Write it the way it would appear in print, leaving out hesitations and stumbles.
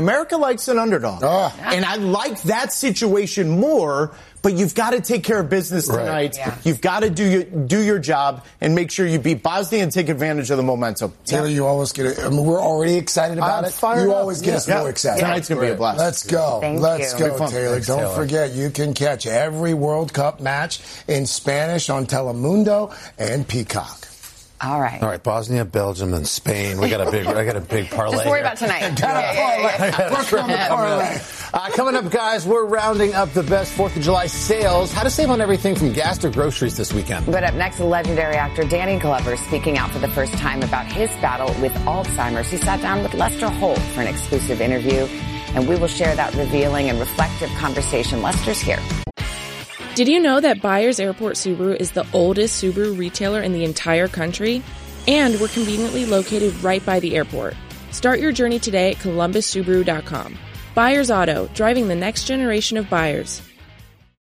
America likes an underdog. And I like that situation more, but you've got to take care of business tonight. Right. Yeah. You've got to do your job and make sure you beat Bosnia and take advantage of the momentum. Taylor, you always get it. I mean, we're already excited about it. You always get us more excited. Tonight's going to be a blast. Let's go. Let's go, Taylor. Thanks, Don't forget, you can catch every World Cup match in Spanish on Telemundo and Peacock. All right, Bosnia, Belgium, and Spain. I got a big parlay. Just worry about tonight. Coming up, guys, we're rounding up the best 4th of July sales. How to save on everything from gas to groceries this weekend. But up next, the legendary actor Danny Glover speaking out for the first time about his battle with Alzheimer's. He sat down with Lester Holt for an exclusive interview, and we will share that revealing and reflective conversation. Lester's here. Did you know that Byers Airport Subaru is the oldest Subaru retailer in the entire country? And we're conveniently located right by the airport. Start your journey today at ColumbusSubaru.com. Byers Auto, driving the next generation of buyers.